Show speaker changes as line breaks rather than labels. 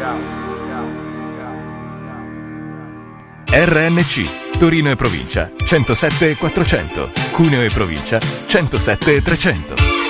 RNC Torino e provincia 107 400, Cuneo e provincia 107 300.